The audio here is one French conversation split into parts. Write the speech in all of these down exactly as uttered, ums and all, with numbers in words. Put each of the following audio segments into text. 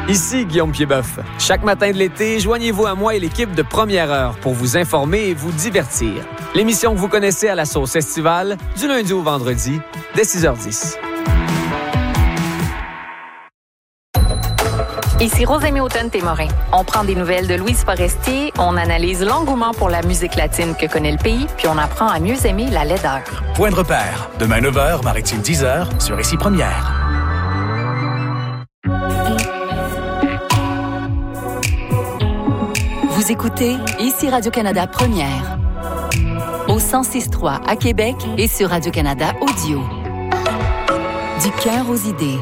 Ici Guillaume Piedboeuf. Chaque matin de l'été, joignez-vous à moi et l'équipe de Première Heure pour vous informer et vous divertir. L'émission que vous connaissez à la sauce estivale, du lundi au vendredi, dès six heures dix. Ici Rosemée Houghton-Témorin. On prend des nouvelles de Louise Forestier, on analyse l'engouement pour la musique latine que connaît le pays, puis on apprend à mieux aimer la laideur. Point de repère, demain neuf heures, Maritime dix heures, sur Ici Première. Vous écoutez Ici Radio-Canada Première. Au cent six trois à Québec et sur Radio-Canada Audio. Du cœur aux idées.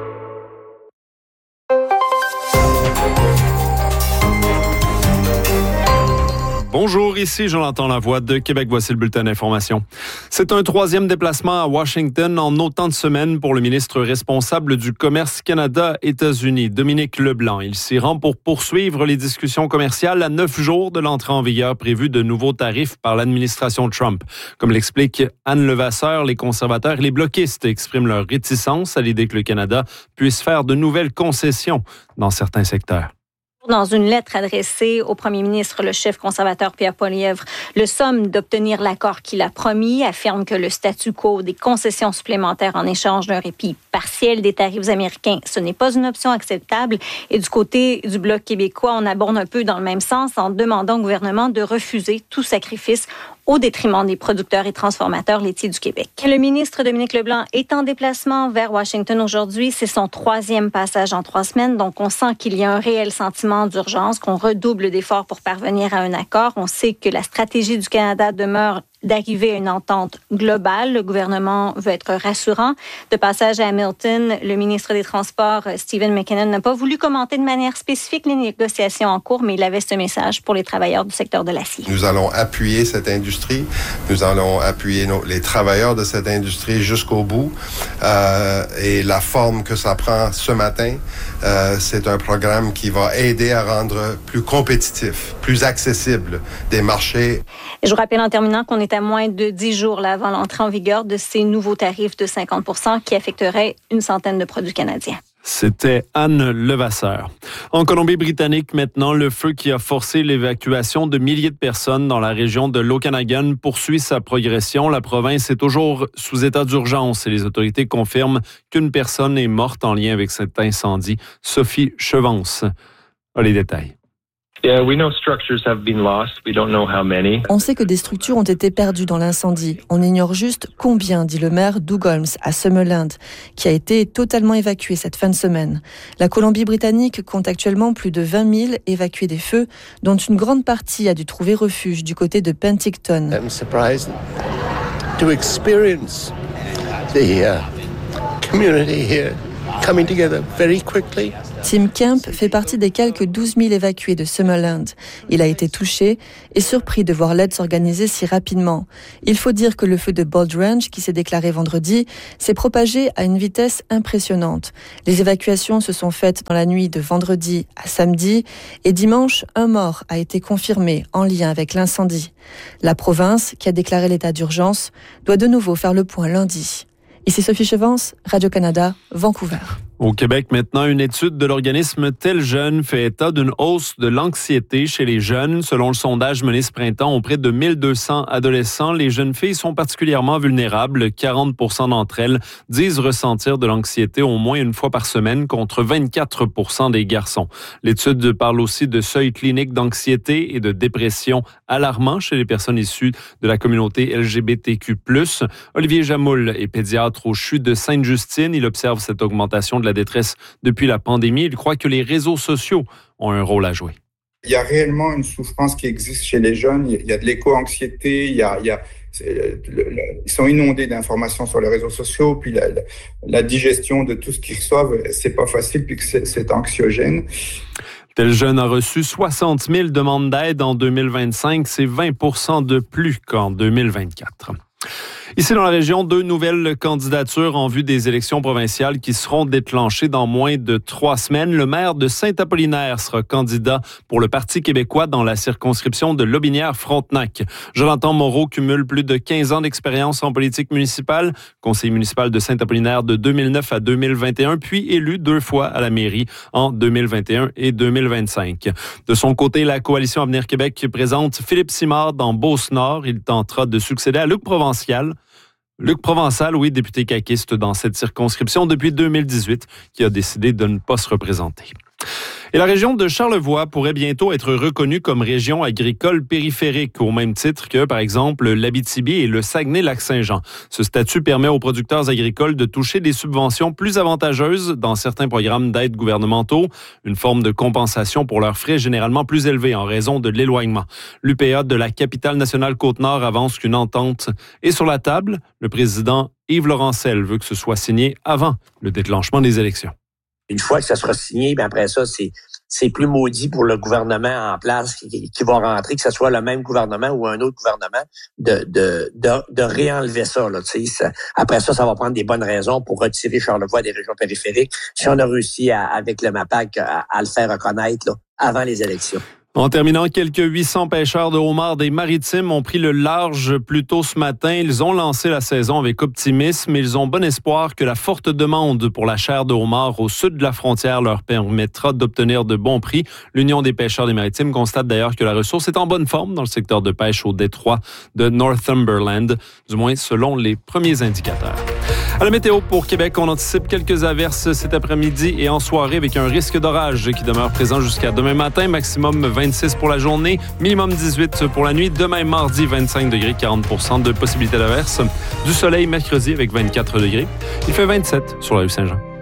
Bonjour, ici Jonathan Lavoie de Québec. Voici le bulletin d'information. C'est un troisième déplacement à Washington en autant de semaines pour le ministre responsable du Commerce Canada-États-Unis, Dominique Leblanc. Il s'y rend pour poursuivre les discussions commerciales à neuf jours de l'entrée en vigueur prévue de nouveaux tarifs par l'administration Trump. Comme l'explique Anne Levasseur, les conservateurs et les bloquistes expriment leur réticence à l'idée que le Canada puisse faire de nouvelles concessions dans certains secteurs. Dans une lettre adressée au premier ministre, le chef conservateur Pierre Poilievre le somme d'obtenir l'accord qu'il a promis, affirme que le statu quo des concessions supplémentaires en échange d'un répit partiel des tarifs américains, ce n'est pas une option acceptable. Et du côté du Bloc québécois, on aborde un peu dans le même sens en demandant au gouvernement de refuser tout sacrifice au détriment des producteurs et transformateurs laitiers du Québec. Le ministre Dominique Leblanc est en déplacement vers Washington aujourd'hui. C'est son troisième passage en trois semaines, donc on sent qu'il y a un réel sentiment d'urgence, qu'on redouble d'efforts pour parvenir à un accord. On sait que la stratégie du Canada demeure d'arriver à une entente globale. Le gouvernement veut être rassurant. De passage à Hamilton, le ministre des Transports, Stephen McKinnon, n'a pas voulu commenter de manière spécifique les négociations en cours, mais il avait ce message pour les travailleurs du secteur de l'acier. Nous allons appuyer cette industrie. Nous allons appuyer nos, les travailleurs de cette industrie jusqu'au bout. Euh, et la forme que ça prend ce matin, euh, c'est un programme qui va aider à rendre plus compétitif, plus accessible des marchés. Je vous rappelle en terminant qu'on est à moins de dix jours là, avant l'entrée en vigueur de ces nouveaux tarifs de cinquante pour cent qui affecteraient une centaine de produits canadiens. C'était Anne Levasseur. En Colombie-Britannique, maintenant, le feu qui a forcé l'évacuation de milliers de personnes dans la région de l'Okanagan poursuit sa progression. La province est toujours sous état d'urgence et les autorités confirment qu'une personne est morte en lien avec cet incendie. Sophie Chevance a les détails. On sait que des structures ont été perdues dans l'incendie. On ignore juste combien, dit le maire Doug Holmes à Summerland, qui a été totalement évacué cette fin de semaine. La Colombie-Britannique compte actuellement plus de vingt mille évacués des feux, dont une grande partie a dû trouver refuge du côté de Penticton. I'm surprised to experience the uh, community here coming together very quickly. Tim Kemp fait partie des quelques douze mille évacués de Summerland. Il a été touché et surpris de voir l'aide s'organiser si rapidement. Il faut dire que le feu de Bold Range, qui s'est déclaré vendredi, s'est propagé à une vitesse impressionnante. Les évacuations se sont faites dans la nuit de vendredi à samedi et dimanche, un mort a été confirmé en lien avec l'incendie. La province, qui a déclaré l'état d'urgence, doit de nouveau faire le point lundi. Ici Sophie Chevance, Radio-Canada, Vancouver. Au Québec, maintenant, une étude de l'organisme Tel Jeune fait état d'une hausse de l'anxiété chez les jeunes. Selon le sondage mené ce printemps auprès de mille deux cents adolescents, les jeunes filles sont particulièrement vulnérables. quarante pour cent d'entre elles disent ressentir de l'anxiété au moins une fois par semaine contre vingt-quatre pour cent des garçons. L'étude parle aussi de seuils cliniques d'anxiété et de dépression alarmants chez les personnes issues de la communauté L G B T Q plus. Olivier Jamoul est pédiatre au C H U de Sainte-Justine. Il observe cette augmentation de la détresse depuis la pandémie. Il croit que les réseaux sociaux ont un rôle à jouer. Il y a réellement une souffrance qui existe chez les jeunes. Il y a de l'éco-anxiété, il y a, il y a, le, le, ils sont inondés d'informations sur les réseaux sociaux, puis la, la, la digestion de tout ce qu'ils reçoivent, c'est pas facile, puis que c'est, c'est anxiogène. Tel Jeune a reçu soixante mille demandes d'aide en deux mille vingt-cinq. C'est vingt pour cent de plus qu'en deux mille vingt-quatre. Ici dans la région, deux nouvelles candidatures en vue des élections provinciales qui seront déclenchées dans moins de trois semaines. Le maire de Saint-Apollinaire sera candidat pour le Parti québécois dans la circonscription de Lobinière-Frontenac. Jonathan Moreau cumule plus de quinze ans d'expérience en politique municipale, conseiller municipal de Saint-Apollinaire de deux mille neuf à deux mille vingt et un, puis élu deux fois à la mairie en deux mille vingt et un et deux mille vingt-cinq. De son côté, la coalition Avenir Québec présente Philippe Simard dans Beauce-Nord. Il tentera de succéder à Luc Provincial. Luc Provençal, oui, député caquiste dans cette circonscription depuis deux mille dix-huit, qui a décidé de ne pas se représenter. Et la région de Charlevoix pourrait bientôt être reconnue comme région agricole périphérique, au même titre que, par exemple, l'Abitibi et le Saguenay-Lac-Saint-Jean. Ce statut permet aux producteurs agricoles de toucher des subventions plus avantageuses dans certains programmes d'aide gouvernementaux, une forme de compensation pour leurs frais généralement plus élevés en raison de l'éloignement. L'U P A de la capitale nationale Côte-Nord avance qu'une entente est sur la table. Le président Yves Laurentzel veut que ce soit signé avant le déclenchement des élections. Une fois que ça sera signé, bien après ça, c'est c'est plus maudit pour le gouvernement en place qui, qui va rentrer, que ce soit le même gouvernement ou un autre gouvernement, de de de, de réenlever ça. Là, tu sais, ça, après ça, ça va prendre des bonnes raisons pour retirer Charlevoix des régions périphériques. Si on a réussi à, avec le MAPAC à, à le faire reconnaître là, avant les élections. En terminant, quelques huit cents pêcheurs de homards des Maritimes ont pris le large plus tôt ce matin. Ils ont lancé la saison avec optimisme. Ils ont bon espoir que la forte demande pour la chair de homard au sud de la frontière leur permettra d'obtenir de bons prix. L'Union des pêcheurs des Maritimes constate d'ailleurs que la ressource est en bonne forme dans le secteur de pêche au détroit de Northumberland, du moins selon les premiers indicateurs. À la météo pour Québec, on anticipe quelques averses cet après-midi et en soirée avec un risque d'orage qui demeure présent jusqu'à demain matin. Maximum vingt-six pour la journée, minimum dix-huit pour la nuit. Demain mardi, vingt-cinq degrés, quarante pour cent de possibilité d'averse. Du soleil mercredi avec vingt-quatre degrés. Il fait vingt-sept sur la rue Saint-Jean.